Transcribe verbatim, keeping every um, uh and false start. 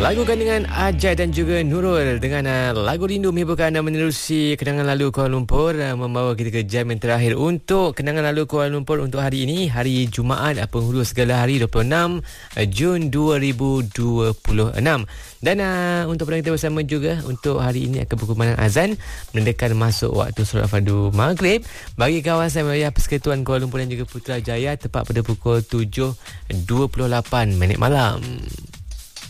Lagu dengan Ajai dan juga Nurul dengan uh, lagu Rindu menghiburkan anda menerusi kenangan lalu Kuala Lumpur, uh, membawa kita ke jam yang terakhir untuk kenangan lalu Kuala Lumpur untuk hari ini, hari Jumaat, uh, penghulu segala hari, dua puluh enam Jun dua ribu dua puluh enam. Dan uh, untuk perang kita bersama juga untuk hari ini akan berkumandang azan menandakan masuk waktu solat fardu maghrib bagi kawasan wilayah Persekutuan Kuala Lumpur dan juga Putrajaya tepat pada pukul tujuh dua puluh lapan minit malam.